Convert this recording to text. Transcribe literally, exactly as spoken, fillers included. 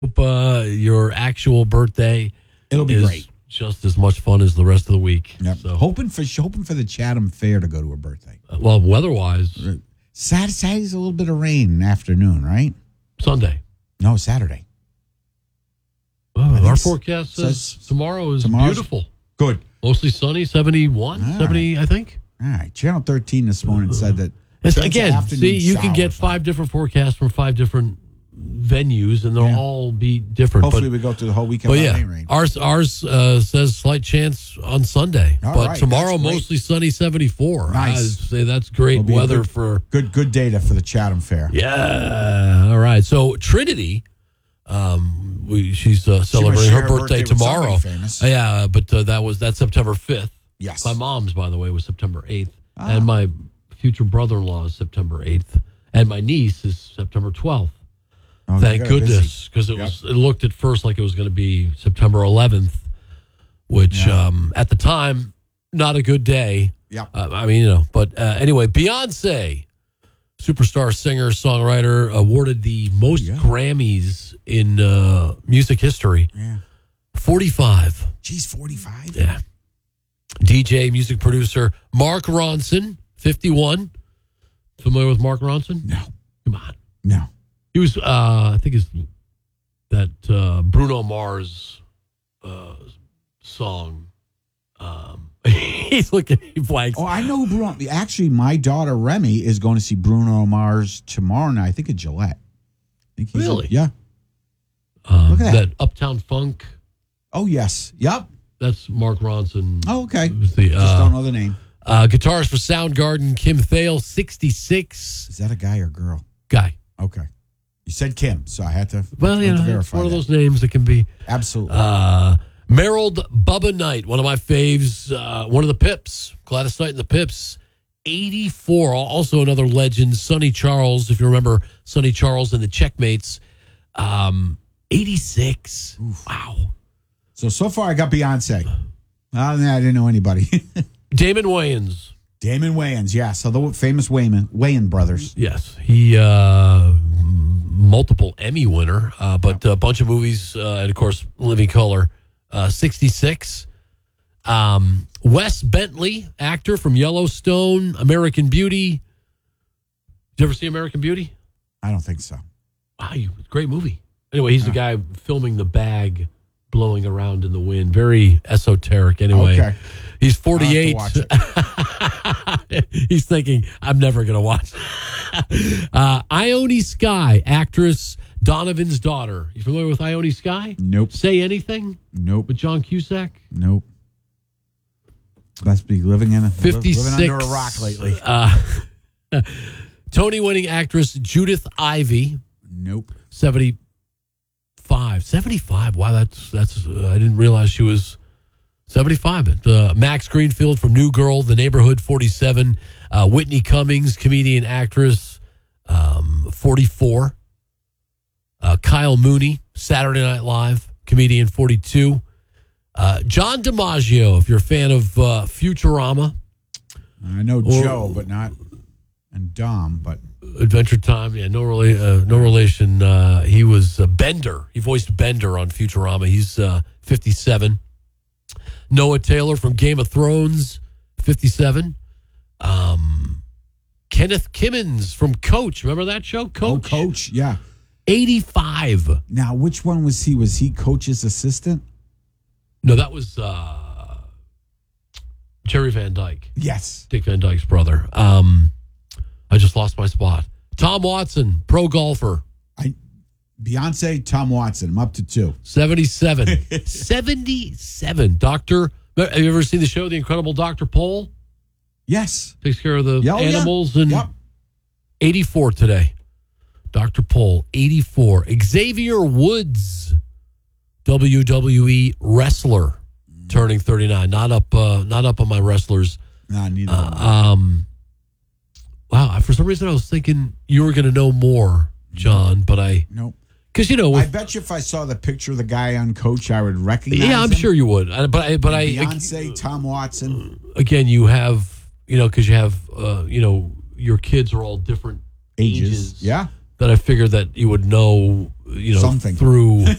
Hope uh, your actual birthday It'll be is great. just as much fun as the rest of the week. Yep. So, Hoping for hoping for the Chatham Fair to go to her birthday. uh, well, weather-wise, Saturday, Saturday's a little bit of rain in the afternoon, right? Sunday. No, Saturday. Oh, think our s- forecast says, says tomorrow is tomorrow's- beautiful. Good. Mostly sunny, seventy-one, All seventy, I think. All right. Channel thirteen this morning said that. It's, chance of again, afternoon see, you can showers. get five different forecasts from five different venues, and they'll Yeah. all be different. Hopefully, but, we go through the whole weekend but without yeah, any rain. ours ours uh, says slight chance on Sunday, All but right, tomorrow that's great. mostly sunny, seventy-four. Nice. I'd say that's great It'll be a weather good- for. Good, good data for the Chatham Fair. Yeah. All right. So Trinity, um, we she's uh, celebrating share her her birthday, birthday with tomorrow. somebody famous. Uh, yeah, but uh, that was that's September fifth. Yes. My mom's, by the way, was September eighth, Ah. and my future brother-in-law is September eighth, and my niece is September twelfth. Oh, they Thank got it busy. goodness, because it Yep. was it looked at first like it was going to be September eleventh, which Yeah. um, at the time not a good day. Yep. Uh, I mean, you know, but uh, anyway, Beyonce, superstar singer songwriter, awarded the most Yeah. Grammys in uh, music history. Yeah. forty-five. Geez, forty-five? Yeah. D J, music producer, Mark Ronson, fifty-one. Familiar with Mark Ronson? No. Come on. No. He was, uh, I think it's that uh, Bruno Mars uh, song. Um, he's looking, he blanks. Oh, I know who Bruno. Actually, my daughter Remy is going to see Bruno Mars tomorrow night. I think at Gillette. I think he's Really? yeah. Um, look at that. Uptown Funk. Oh, yes. Yep. That's Mark Ronson. Oh, okay. Who's the, Just uh, don't know the name. uh, guitarist for Soundgarden, Kim Thale, sixty-six. Is that a guy or girl? Guy. Okay. You said Kim, so I had to, Well, had you to know, it's verify one of that. those names that can be. Absolutely. Uh, Merrill Bubba Knight, one of my faves, uh, one of the Pips, Gladys Knight and the Pips, eighty-four. Also another legend, Sonny Charles, if you remember Sonny Charles and the Checkmates, um, eighty-six. Wow. so, so far I got Beyonce. Other than that, I didn't know anybody. Damon Wayans. Damon Wayans, yeah. So the famous Wayman, Wayans brothers. Yes, he uh, multiple Emmy winner, uh, but a bunch of movies, uh, and of course, Living Color, uh, sixty-six. Um, Wes Bentley, actor from Yellowstone, American Beauty. Did you ever see American Beauty? I don't think so. Wow, you, great movie. Anyway, he's the guy filming the bag blowing around in the wind. Very esoteric. Anyway, Okay. he's forty-eight. I'll have to He's thinking, I'm never going to watch. uh, Ione Skye, actress, Donovan's daughter. You familiar with Ione Skye? Nope. Say Anything Nope. with John Cusack? Nope. Must be living in a fifty-six. living under a rock lately. Uh, Tony-winning actress Judith Ivey, Nope. seventy-five. seventy-five. Wow, that's that's. Uh, I didn't realize she was seventy-five. Uh, Max Greenfield from New Girl, The Neighborhood, forty-seven. Uh, Whitney Cummings, comedian, actress, um, forty-four. Uh, Kyle Mooney, Saturday Night Live, comedian, forty-two. Uh, John DiMaggio, if you're a fan of uh, Futurama, I know Or- Joe, but not and Dom, but Adventure Time, yeah, no rela- uh, no relation. Uh, he was uh, Bender. He voiced Bender on Futurama. He's uh, fifty-seven. Noah Taylor from Game of Thrones, fifty-seven. Um, Kenneth Kimmins from Coach. Remember that show, Coach? oh, Coach, yeah. eighty-five. Now, which one was he? Was he Coach's assistant? No, that was uh, Jerry Van Dyke, Yes. Dick Van Dyke's brother. Um, I just lost my spot. Tom Watson, pro golfer. I Beyonce, Tom Watson. I'm up to two. seventy-seven. seventy-seven. Doctor, have you ever seen the show, The Incredible Doctor Pole? Yes. Takes care of the Yeah, oh, yeah. animals. And Yep. eighty-four today. Doctor Pole, eighty-four. Xavier Woods, W W E wrestler, turning thirty-nine. Not up, uh, not up on my wrestlers. Nah, neither. Uh, um, wow, for some reason I was thinking you were going to know more, John, but I, nope. because you know, I with, bet you if I saw the picture of the guy on Coach, I would recognize yeah, I'm him. sure you would. I, but I, but I, Beyonce, Tom Watson. again, you have, you know, because you have, uh, you know, your kids are all different Ages. ages. Yeah. That I figured that you would know, you know, Something. through